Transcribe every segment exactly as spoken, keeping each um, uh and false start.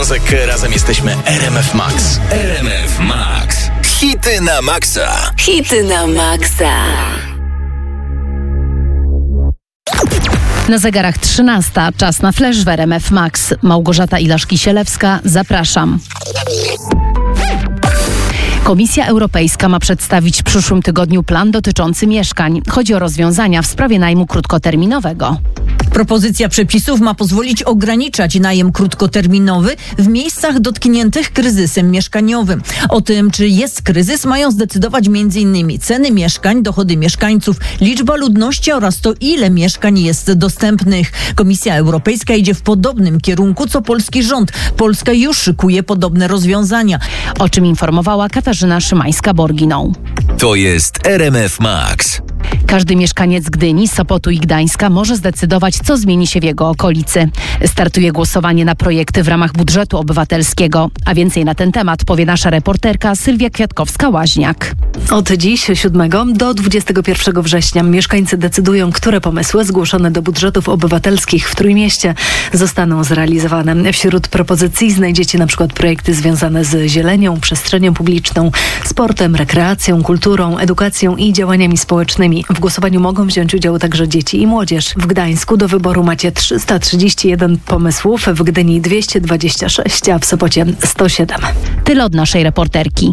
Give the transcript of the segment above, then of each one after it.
Mrozek, razem jesteśmy R M F Max. R M F Max. Hity na maksa. Hity na maksa. Na zegarach trzynasta, czas na flash w R M F Max. Małgorzata Ilaszki-Sielewska, zapraszam. Komisja Europejska ma przedstawić w przyszłym tygodniu plan dotyczący mieszkań. Chodzi o rozwiązania w sprawie najmu krótkoterminowego. Propozycja przepisów ma pozwolić ograniczać najem krótkoterminowy w miejscach dotkniętych kryzysem mieszkaniowym. O tym, czy jest kryzys, mają zdecydować między innymi ceny mieszkań, dochody mieszkańców, liczba ludności oraz to, ile mieszkań jest dostępnych. Komisja Europejska idzie w podobnym kierunku, co polski rząd. Polska już szykuje podobne rozwiązania. O czym informowała Katarzyna Szymańska-Borginą. To jest R M F Max. Każdy mieszkaniec Gdyni, Sopotu i Gdańska może zdecydować, co zmieni się w jego okolicy. Startuje głosowanie na projekty w ramach budżetu obywatelskiego. A więcej na ten temat powie nasza reporterka Sylwia Kwiatkowska-Łaźniak. Od dziś, siódmego do dwudziestego pierwszego września, mieszkańcy decydują, które pomysły zgłoszone do budżetów obywatelskich w Trójmieście zostaną zrealizowane. Wśród propozycji znajdziecie na przykład projekty związane z zielenią, przestrzenią publiczną, sportem, rekreacją, kulturą, edukacją i działaniami społecznymi. W głosowaniu mogą wziąć udział także dzieci i młodzież. W Gdańsku do wyboru macie trzysta trzydzieści jeden pomysłów, w Gdyni dwieście dwadzieścia sześć, a w Sopocie sto siedem. Tyle od naszej reporterki.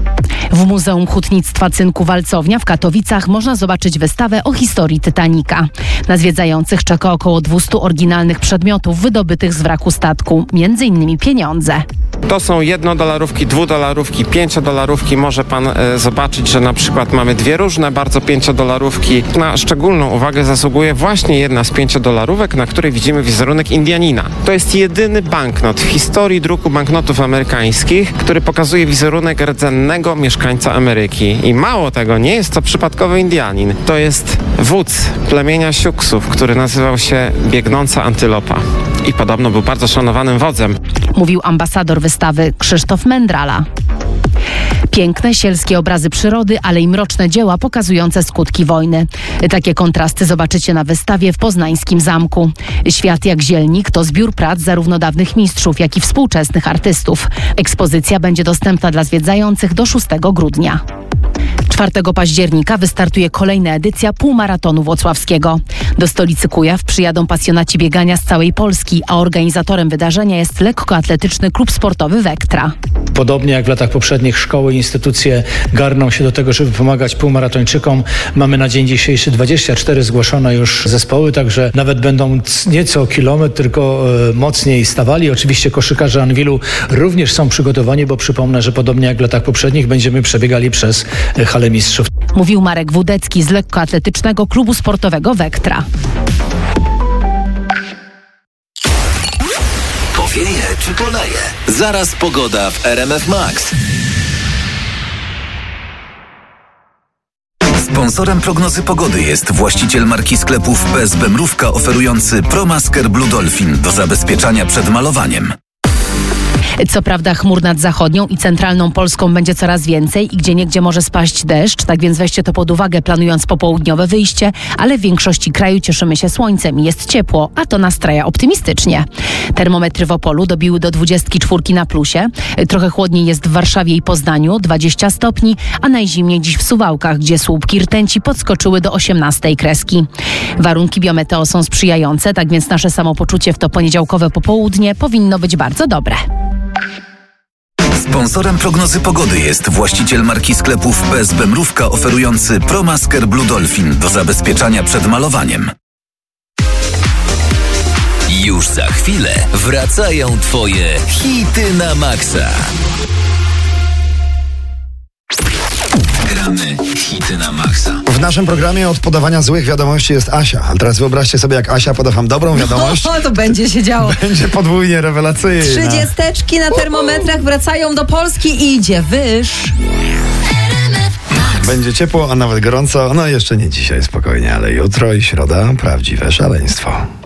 W Muzeum Hutnictwa Cynku Walcownia w Katowicach można zobaczyć wystawę o historii Titanica. Na zwiedzających czeka około dwieście oryginalnych przedmiotów wydobytych z wraku statku, między innymi pieniądze. To są jednodolarówki, dwudolarówki, pięciodolarówki. Może pan e, zobaczyć, że na przykład mamy dwie różne bardzo pięciodolarówki. Na szczególną uwagę zasługuje właśnie jedna z pięciodolarówek, na której widzimy wizerunek Indianina. To jest jedyny banknot w historii druku banknotów amerykańskich, który pokazuje wizerunek rdzennego mieszkańca Ameryki. I mało tego, nie jest to przypadkowy Indianin. To jest wódz plemienia Siuksów, który nazywał się Biegnąca Antylopa. I podobno był bardzo szanowanym wodzem. Mówił ambasador wystawy Krzysztof Mędrala. Piękne, sielskie obrazy przyrody, ale i mroczne dzieła pokazujące skutki wojny. Takie kontrasty zobaczycie na wystawie w poznańskim zamku. Świat jak zielnik to zbiór prac zarówno dawnych mistrzów, jak i współczesnych artystów. Ekspozycja będzie dostępna dla zwiedzających do szóstego grudnia. czwartego października wystartuje kolejna edycja półmaratonu włocławskiego. Do stolicy Kujaw przyjadą pasjonaci biegania z całej Polski, a organizatorem wydarzenia jest lekkoatletyczny klub sportowy Vectra. Podobnie jak w latach poprzednich szkoły i instytucje garną się do tego, żeby pomagać półmaratończykom. Mamy na dzień dzisiejszy dwadzieścia cztery zgłoszone już zespoły, także nawet będą nieco kilometr, tylko e, mocniej stawali. Oczywiście koszykarze Anwilu również są przygotowani, bo przypomnę, że podobnie jak w latach poprzednich będziemy przebiegali przez e, halę mistrzów. Mówił Marek Wódecki z lekkoatletycznego klubu sportowego Vectra. Powieje czy poleje? Zaraz pogoda w R M F Max. Sponsorem prognozy pogody jest właściciel marki sklepów P S B Mrówka oferujący ProMasker Blue Dolphin do zabezpieczania przed malowaniem. Co prawda chmur nad zachodnią i centralną Polską będzie coraz więcej i gdzieniegdzie może spaść deszcz, tak więc weźcie to pod uwagę, planując popołudniowe wyjście, ale w większości kraju cieszymy się słońcem i jest ciepło, a to nastraja optymistycznie. Termometry w Opolu dobiły do dwudziestki czwórki na plusie. Trochę chłodniej jest w Warszawie i Poznaniu, dwadzieścia stopni, a najzimniej dziś w Suwałkach, gdzie słupki rtęci podskoczyły do osiemnastej kreski. Warunki biometeo są sprzyjające, tak więc nasze samopoczucie w to poniedziałkowe popołudnie powinno być bardzo dobre. Sponsorem prognozy pogody jest właściciel marki sklepów P S B Mrówka oferujący ProMasker Blue Dolphin do zabezpieczania przed malowaniem. Już za chwilę wracają Twoje hity na maksa. Gramy hity na maksa. W naszym programie od podawania złych wiadomości jest Asia. A teraz wyobraźcie sobie, jak Asia poda wam dobrą wiadomość. No, to będzie się działo. Będzie podwójnie rewelacyjna. Trzydziesteczki na termometrach wracają do Polski i idzie wyż. Będzie ciepło, a nawet gorąco. No jeszcze nie dzisiaj, spokojnie, ale jutro i środa prawdziwe szaleństwo.